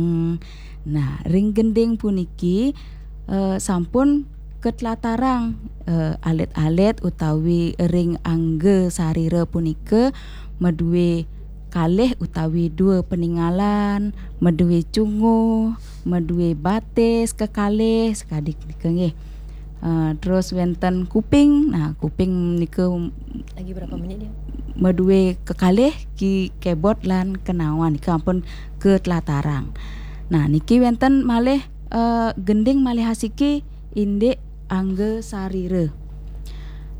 Nah, ring gending puniki sampun ketlatarang alit-alit utawi ring angge sarira punika meduwe kalih utawi dua peninggalan, meduwe cunguh, meduwe batis kekalih sekadik nika nggih. Terus wenten kuping. Nah, kuping nika Lagi berapa menit dia? meduwe kekalih ki kebot lan kenawan nika ampun ketlatarang. Nah, niki wenten malih gending malih hasiki indik angge sarira.